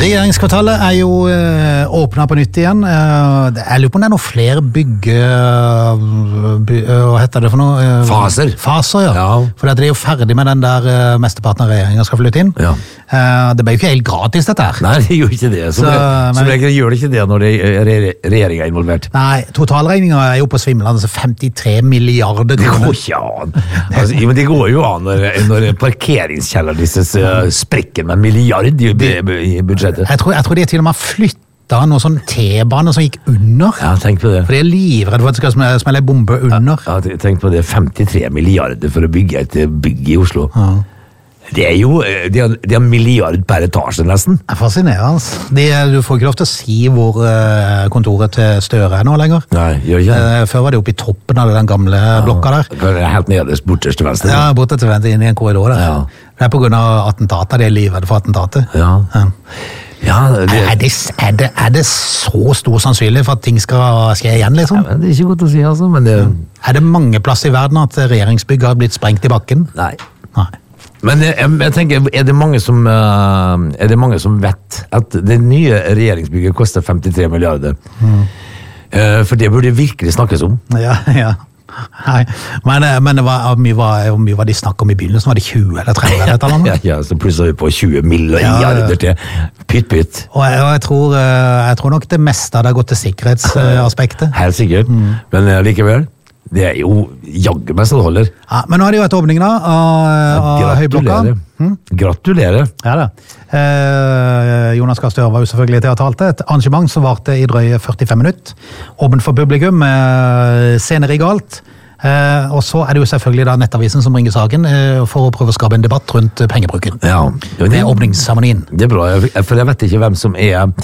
Regjeringskvartalet jo åpnet på nytt igjen. Jeg lurer på om det noen flere hva heter det for noe? Faser. Faser, ja. For det jo ferdig med den der mesteparten av regjeringen skal flytte inn. Ja. Det ble jo ikke helt gratis dette her. Nei, det gjør ikke det. Som regel gjør det ikke det når regjeringen involvert. Nei, totalregningen jo på svimlende 53 milliarder kroner. Det går ikke an. Men det går jo an når parkeringskjeller disse sprekker med en milliard i budsjettet. Jeg tror de til og med flytta noen sånn T-bane som gikk under. Ja, tenk på det. For de livredd for at det skal smelle en bombe under. Ja, tenk på det. 53 milliarder for å bygge et bygg i Oslo. Ja. Det jo det en milliard per etasje nesten. Det fascinerende. Du får ikke lov til å si hvor kontoret til Støre nå lenger. Nei, gjør ikke det. Før var det oppe i toppen av den gamle blokka der. Det helt nederst, bortest til venstre. Ja, bortest til venstre, inn i en korridor der. Ja. Det på grunn av attentatet, de livredde for attentatet. Ja. Ja, det så stor sannsynlig for at ting skal skje igjen, liksom? Ja, det ikke godt å si, altså, men det... Det mange plasser i verden at regjeringsbygg har blitt sprengt i bakken? Nei. Men jeg tenker, er det mange som vet at det nye regjeringsbygget koster 53 milliarder? For det burde virkelig snakkes om. Ja. Nei, men hvor mye var de snakket om i begynnelsen? Var det 20 eller 30 eller et eller annet? Ja, så plusser vi på 20 milliarder til pytt. Og jeg tror nok det meste av det har gått til sikkerhetsaspektet. Helt sikkert, men likevel. Det jo jaggu meg så det holder. Ja, men nå har det jo vært åpningen av Høyblokka. Gratulerer. Ja da. Jonas Gahr Støre var jo selvfølgelig til å ha talt et arrangement som varte i drøye 45 minutter. Åpent for publikum, scener i galt. Og så det jo selvfølgelig da Nettavisen som bringer saken for å prøve å skape en debatt rundt pengebruken. Ja. Det åpningsseremonien. Det bra, for jeg vet ikke hvem som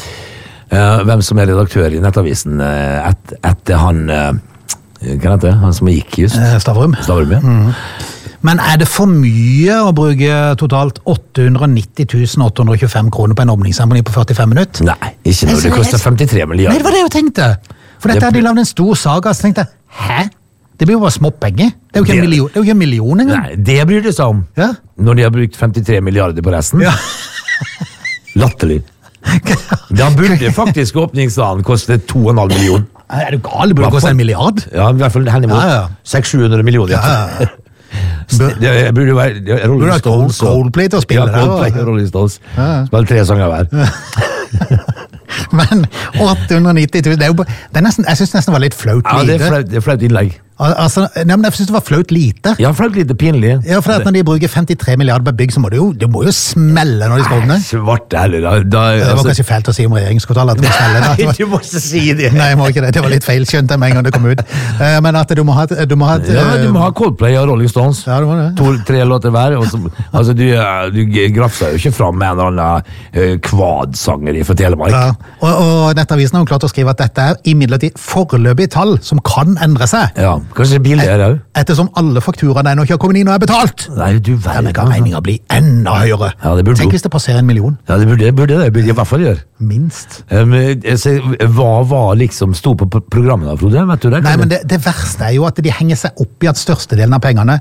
redaktør i Nettavisen etter han... Hva heter det? Han som gikk just? Stavrum, ja. Men det for mye å bruke totalt 890 825 kroner på en åpningsseremoni på 45 minutter? Nei, ikke når det koster 53 milliarder. Nei, det var det jeg tenkte. For dette de lavet en stor saga, så tenkte jeg, hæ? Det blir jo bare småpenger. Det jo ikke en million engang. Nei, det bryr det seg om. Ja? Når de har brukt 53 milliarder på resten. Ja. Latterlig. Da burde faktisk åpningsdagen koste 2,5 millioner. Du gal? Det burde koste 1 milliard? Ja, i hvert fall henimot 600-700 millioner. Ja. Det burde være Rolling Stones. Coldplay til å spille der. Ja, Coldplay og Rolling Stones. Spiller 3 sanger hver. Men 890 000, jeg synes nesten det var litt flaut lite. Ja, det er flaut innlegg. Altså, nei, men jeg synes det var flaut lite. Ja, flaut lite, pinlig. Ja, for at når de bruker 53 milliarder på bygg, så må det må jo smelle når de skal åpne. Svart heller, da. Det var kanskje feilt å si om regjeringskvartalet at det må smelle. Nei, du må ikke si det. Nei, jeg må ikke det. Det var litt feil, skjønte jeg med en gang det kom ut. Men at du må ha du må ha Coldplay og Rolling Stones. Ja, det må det. 2-3 låter hver. Altså, du grafser jo ikke fram med en eller annen kvadsanger fra Telemark. Ja. Og Nettavisen har jo klart å skrive at dette imidlertid foreløpig tall som kan endre seg. Ja, kanskje det billigere. Ettersom alle fakturaene ennå ikke har kommet inn og betalt. Nei, du vet. Dermed kan regningen bli enda høyere. Ja, det burde Tenk hvis det passerer 1 million. Ja, det burde i hvert fall gjøre. Minst. Hva var liksom sto på programmet da, Frode? Vet du det? Nei, men det verste jo at de henger seg opp i at størstedelen av pengene,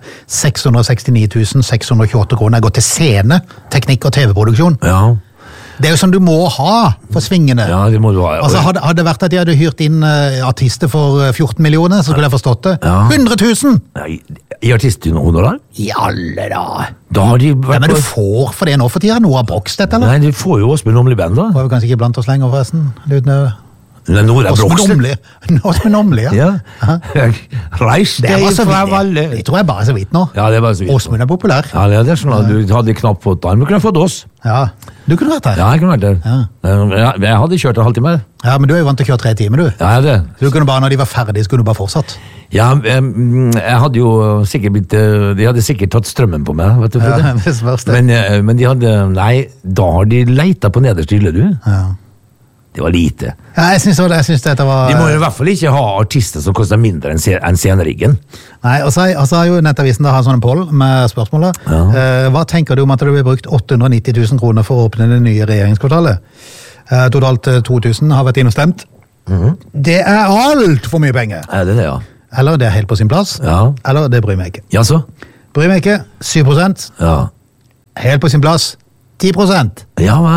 669 628 kroner, går til scene, teknikk og TV-produksjon. Ja. Det jo sånn du må ha for svingene. Ja, det må du ha. Altså, hadde det vært at de hadde hyrt inn artister for 14 millioner, så skulle jeg forstått det. Ja. 100 000! Ja, i artisthonorar? I alle da. Da har de vært men du får for det nå for tida Nora Brogstedt, eller? Nei, du får jo Åsmund Omli-band, da. Var jo kanskje ikke blant oss lenger, forresten. Nora Brogstedt. Åsmund Omli, ja. Reis deg fra Valle. Det tror jeg bare så vidt nå. Ja, det er bare så vidt. Åsmund populær. Ja, det sånn at du hadde knapt fått han. Du kunne fått oss. Ja, du kunne vært der. Ja, jeg kunne vært der. Ja. Jeg hadde kjørt en halvtime. Ja, men du jo vant til å kjøre 3 timer, du. Ja, det. Så du kunne bare, når de var ferdige, så kunne du bare fortsatt. Ja, jeg hadde jo sikkert blitt... De hadde sikkert tatt strømmen på meg, vet du. Ja, det spørs det. Men de hadde... Nei, da har de leita på nederst hylle, du. Ja. Det var lite. Ja, jeg synes dette var... De må i hvert fall ikke ha artister som koster mindre enn sceneriggen. Nei, og så har jo Nettavisen da sånn en poll med spørsmålet. Ja. Hva tenker du om at det blir brukt 890 000 kroner for å åpne det nye regjeringskvartalet? Totalt 2000 har vært innstemt. Det alt for mye penger. Ja, det, ja. Eller det helt på sin plass. Ja. Eller det bryr meg ikke. Ja, så? Bryr meg ikke, 7%. Ja. Helt på sin plass, 10%. Ja vel.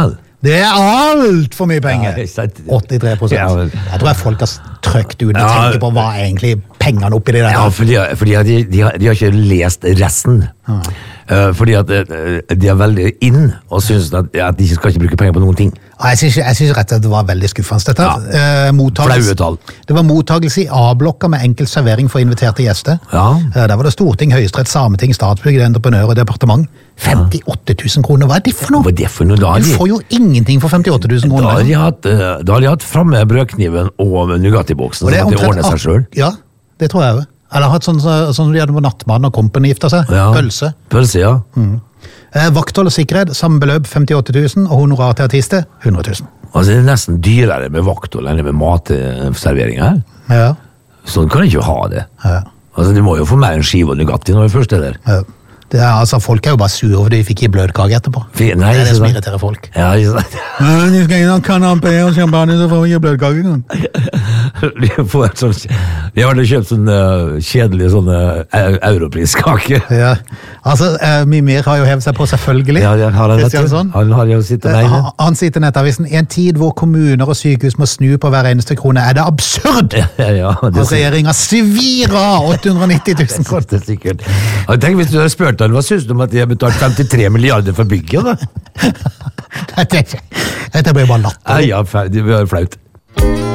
Det alt for mye penger. Ja, 83%. Ja, men- Jeg tror folk har trykt ut og tenker på hva er egentlig pengene oppi det der. Ja, fordi at de har ikke lest resten. Fordi at de er veldig inn og synes at de skal ikke bruke penger på noen ting. Ja, jeg synes rett og slett det var veldig skuffende dette. Flaue tall. Det var mottagelse i A-blokka med enkel servering for inviterte gjester. Ja. Der var det Storting, Høyesterett, Sameting, Statsbygg, entreprenør og departement. 58 000 kroner, hva er det for noe? Hva er det for noe? Da har Du de, får jo ingenting for 58 000 da har kroner. de hatt framme brødkniven og Nugatti-boksen, Og det er sånn at de omtrent ordner seg selv. Ja, det tror jeg jo. Eller hatt sånn som de hadde på Nattmannen og Company gifta seg. Ja. Pølse. Pølse, ja. Vakthold og sikkerhet, samme beløp 58 000, og honorar til artister 100 000. Altså, det er nesten dyrere med vakthold enn med matservering her. Ja. Sånn kan de ikke ha det. Ja. Altså, de må jo få mer enn skive og Nugatti når vi først er der. Ja. Det er, altså, folk er jo bare sure over de fikk i bløtkake etterpå. Nei, det er det ikke som sant? irriterer folk. Ja, ikke sant? Du skal inn og kanapé og champagne, så får vi ikke bløtkake. Vi har kjøpt sånne kjedelige sånne europriskake. Ja. Altså, Mimir har jo hevet seg på, selvfølgelig. Ja, det har han rett til. Kristiansson. Han har jo sittet med det. Han sier til Nettavisen, i en tid hvor kommuner og sykehus må snu på hver eneste krone, er det absurd Ja, det at regjeringen svir av 890 000 kroner. det er sikkert. Ja, tenk hvis du hadde spurt han, hva synes du om at de har betalt 53 milliarder for bygget, da? Dette blir bare latter. Ja, det blir flaut.